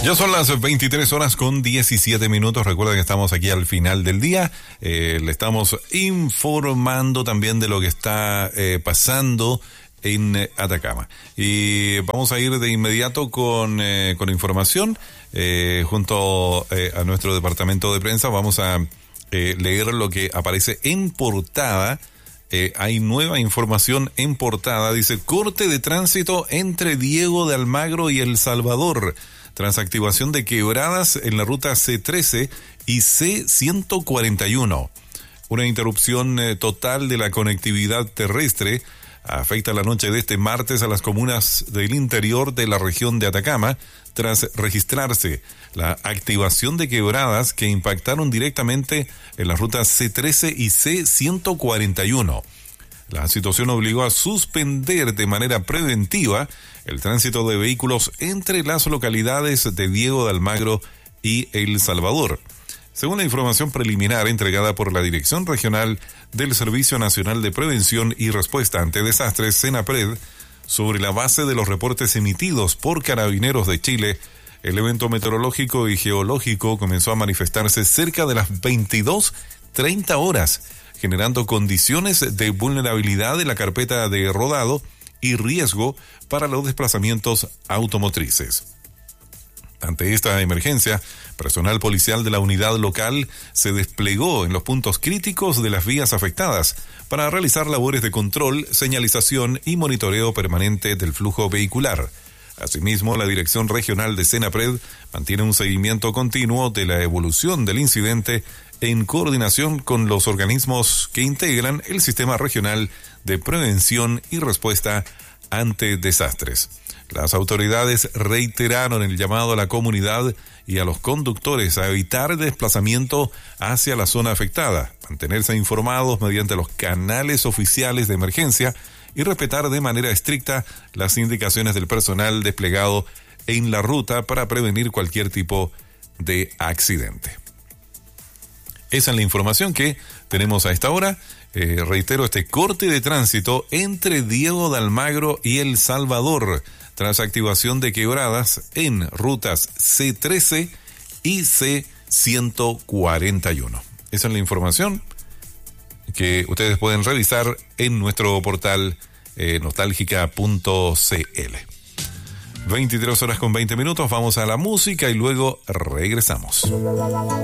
Ya son las 23 horas con 17 minutos. Recuerden que estamos aquí al final del día. Le estamos informando también de lo que está pasando en Atacama. Y vamos a ir de inmediato con información. Junto a nuestro departamento de prensa vamos a leer lo que aparece en portada. Hay nueva información en portada. Dice: corte de tránsito entre Diego de Almagro y El Salvador tras activación de quebradas en la ruta C13 y C141. Una interrupción total de la conectividad terrestre afecta la noche de este martes a las comunas del interior de la región de Atacama, tras registrarse la activación de quebradas que impactaron directamente en las rutas C13 y C141. La situación obligó a suspender de manera preventiva el tránsito de vehículos entre las localidades de Diego de Almagro y El Salvador. Según la información preliminar entregada por la Dirección Regional del Servicio Nacional de Prevención y Respuesta ante Desastres, SENAPRED, sobre la base de los reportes emitidos por Carabineros de Chile, el evento meteorológico y geológico comenzó a manifestarse cerca de las 22:30 horas, generando condiciones de vulnerabilidad de la carpeta de rodado y riesgo para los desplazamientos automotrices. Ante esta emergencia, personal policial de la unidad local se desplegó en los puntos críticos de las vías afectadas para realizar labores de control, señalización y monitoreo permanente del flujo vehicular. Asimismo, la Dirección Regional de SENAPRED mantiene un seguimiento continuo de la evolución del incidente en coordinación con los organismos que integran el Sistema Regional de Prevención y Respuesta ante Desastres. Las autoridades reiteraron el llamado a la comunidad y a los conductores a evitar desplazamiento hacia la zona afectada, mantenerse informados mediante los canales oficiales de emergencia y respetar de manera estricta las indicaciones del personal desplegado en la ruta para prevenir cualquier tipo de accidente. Esa es la información que tenemos a esta hora. Reitero, este corte de tránsito entre Diego de Almagro y El Salvador, tras activación de quebradas en rutas C13 y C141. Esa es la información que ustedes pueden revisar en nuestro portal nostalgica.cl. 23 horas con 20 minutos, vamos a la música y luego regresamos.